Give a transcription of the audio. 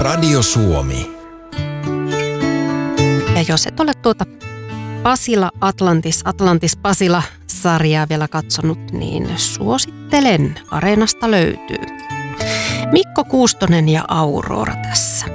Radio Suomi. Ja jos et ole tuota Pasila Atlantis Pasila-sarjaa vielä katsonut, niin suosittelen. Areenasta löytyy. Mikko Kuustonen ja Aurora tässä.